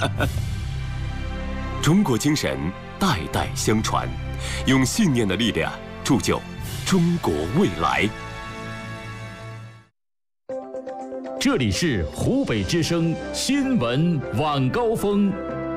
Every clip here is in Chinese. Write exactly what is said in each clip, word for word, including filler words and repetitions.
中国精神代代相传，用信念的力量铸就中国未来。 这里是湖北之声新闻晚高峰。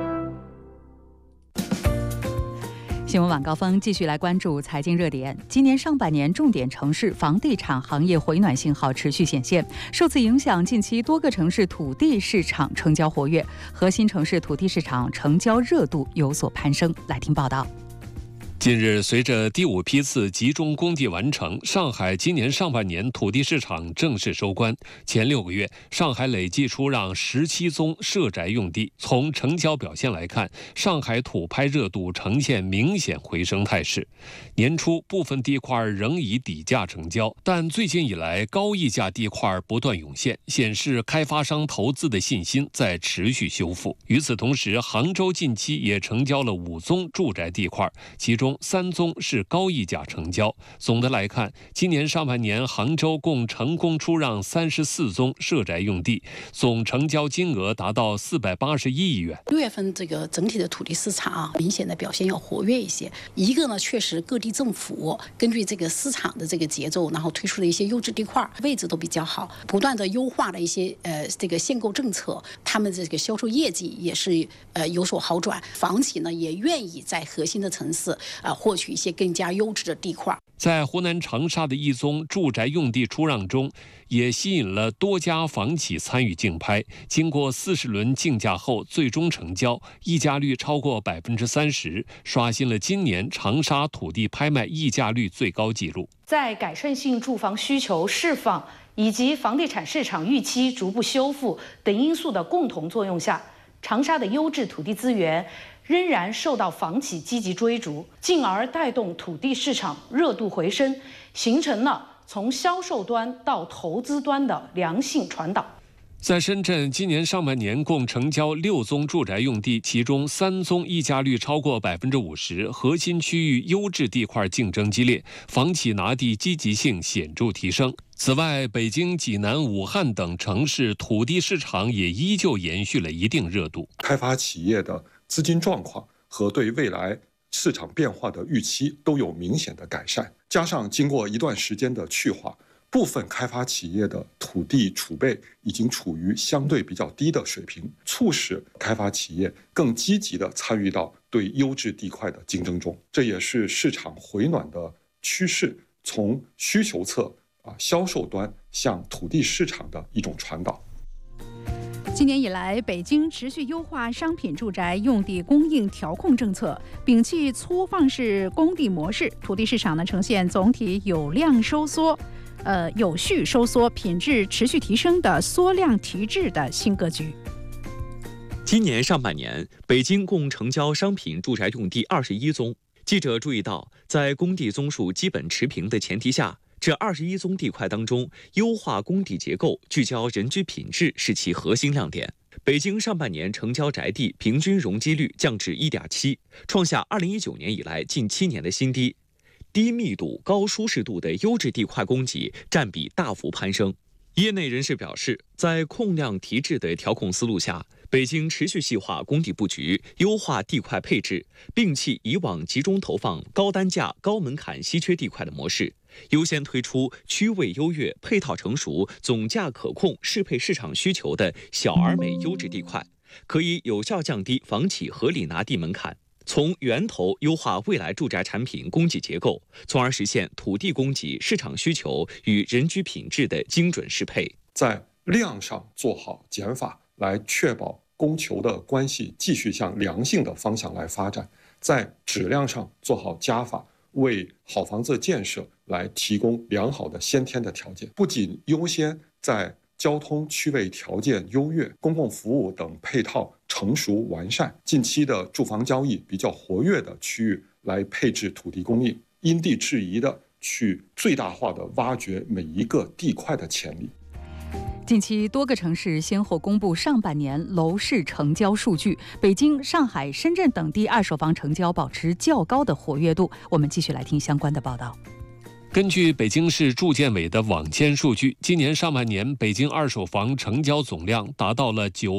新闻晚高峰继续来关注财经热点。今年上半年，重点城市房地产行业回暖信号持续显现。受此影响，近期多个城市土地市场成交活跃，核心城市土地市场成交热度有所攀升。来听报道。 近日，随着第五批次集中供地完成，上海今年上半年土地市场正式收官。前六个月，上海累计出让十七宗社宅用地。从成交表现来看，上海土拍热度呈现明显回升态势。年初部分地块仍以底价成交，但最近以来高溢价地块不断涌现，显示开发商投资的信心在持续修复。与此同时，杭州近期也成交了五宗住宅地块，其中三宗是高溢价成交。总的来看，今年上半年杭州共成功出让三十四宗社宅用地，总成交金额达到四百八十一亿元。 六月份这个整体的土地市场啊，明显的表现要活跃一些。一个呢，确实各地政府根据这个市场的这个节奏，然后推出的一些优质地块位置都比较好，不断的优化了一些呃这个限购政策，他们这个销售业绩也是呃有所好转。房企呢也愿意在核心的城市啊、呃、获取一些更加优质的地块。 在湖南长沙的一宗住宅用地出让中，也吸引了多家房企参与竞拍。经过四十轮竞价后，最终成交，溢价率超过百分之三十，刷新了今年长沙土地拍卖溢价率最高纪录。 在改善性住房需求释放以及房地产市场预期逐步修复等因素的共同作用下，长沙的优质土地资源仍然受到房企积极追逐，进而带动土地市场热度回升，形成了从销售端到投资端的良性传导。 在深圳，今年上半年共成交六宗住宅用地，其中三宗溢价率超过百分之五十，核心区域优质地块竞争激烈，房企拿地积极性显著提升。此外，北京、济南、武汉等城市土地市场也依旧延续了一定热度。 开发企业的资金状况和对未来市场变化的预期都有明显的改善，加上经过一段时间的去化，部分开发企业的土地储备已经处于相对比较低的水平，促使开发企业更积极地参与到对优质地块的竞争中，这也是市场回暖的趋势从需求侧啊销售端向土地市场的一种传导。 今年以来，北京持续优化商品住宅用地供应调控政策，摒弃粗放式供地模式，土地市场呢呈现总体有量收缩、呃有序收缩、品质持续提升的缩量提质的新格局。 今年上半年，北京共成交商品住宅用地二十一宗。记者注意到，在供地宗数基本持平的前提下，这二十一宗地块当中，优化供地结构、聚焦人居品质是其核心亮点。北京上半年成交宅地平均容积率降至 一点七， 创下二零一九年以来近七年的新低。低密度、高舒适度的优质地块供给占比大幅攀升。业内人士表示，在控量提质的调控思路下，北京持续细化供地布局，优化地块配置，摒弃以往集中投放高单价、高门槛稀缺地块的模式，优先推出区位优越、配套成熟、总价可控、适配市场需求的小而美优质地块，可以有效降低房企合理拿地门槛，从源头优化未来住宅产品供给结构，从而实现土地供给、市场需求与人居品质的精准适配。 在量上做好减法，来确保供求的关系继续向良性的方向来发展；在质量上做好加法，为好房子建设来提供良好的先天的条件。不仅优先在交通区位条件优越、公共服务等配套成熟完善，近期的住房交易比较活跃的区域来配置土地供应，因地制宜的去最大化的挖掘每一个地块的潜力。 近期多个城市先后公布上半年楼市成交数据，北京、上海、深圳等地二手房成交保持较高的活跃度。我们继续来听相关的报道。 根据北京市住建委的网监数据，今年上半年北京二手房成交总量达到了九